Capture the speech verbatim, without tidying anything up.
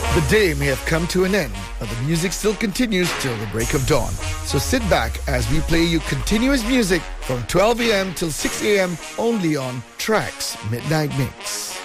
The day may have come to an end, but the music still continues till the break of dawn. So sit back as we play you continuous music from twelve a.m. till six a.m. only on Tracks Midnight Mix.